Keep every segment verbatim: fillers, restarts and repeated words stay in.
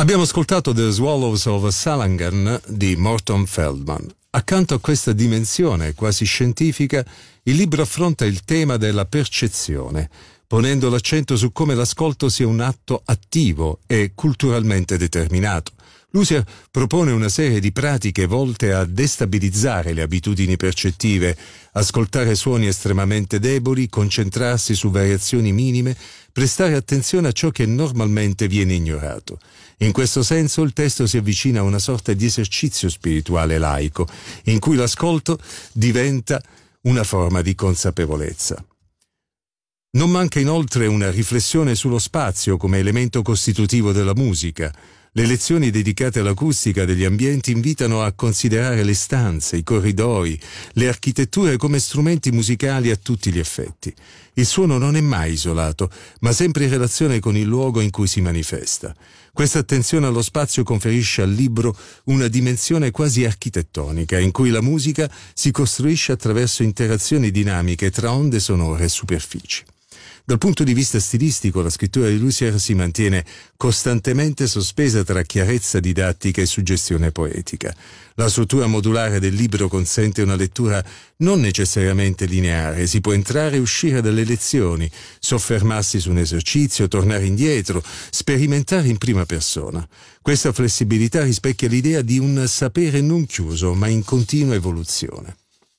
Abbiamo ascoltato The Swallows of Salangan di Morton Feldman. Accanto a questa dimensione quasi scientifica, il libro affronta il tema della percezione, ponendo l'accento su come l'ascolto sia un atto attivo e culturalmente determinato. Lucier propone una serie di pratiche volte a destabilizzare le abitudini percettive, ascoltare suoni estremamente deboli, concentrarsi su variazioni minime, prestare attenzione a ciò che normalmente viene ignorato. In questo senso il testo si avvicina a una sorta di esercizio spirituale laico, in cui l'ascolto diventa una forma di consapevolezza. Non manca inoltre una riflessione sullo spazio come elemento costitutivo della musica. Le lezioni dedicate all'acustica degli ambienti invitano a considerare le stanze, i corridoi, le architetture come strumenti musicali a tutti gli effetti. Il suono non è mai isolato, ma sempre in relazione con il luogo in cui si manifesta. Questa attenzione allo spazio conferisce al libro una dimensione quasi architettonica, in cui la musica si costruisce attraverso interazioni dinamiche tra onde sonore e superfici. Dal punto di vista stilistico, la scrittura di Lucier si mantiene costantemente sospesa tra chiarezza didattica e suggestione poetica. La struttura modulare del libro consente una lettura non necessariamente lineare, si può entrare e uscire dalle lezioni, soffermarsi su un esercizio, tornare indietro, sperimentare in prima persona. Questa flessibilità rispecchia l'idea di un sapere non chiuso, ma in continua evoluzione.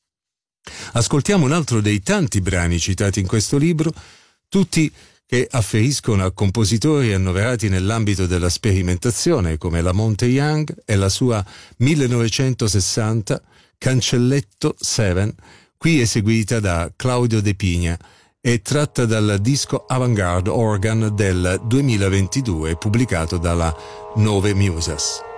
Ascoltiamo un altro dei tanti brani citati in questo libro, tutti che afferiscono a compositori annoverati nell'ambito della sperimentazione come la Monte Young e la sua millenovecentosessanta Cancelletto sette, qui eseguita da Claudio De Pigna e tratta dal disco Avant-Garde Organ del duemilaventidue pubblicato dalla Nove Musas.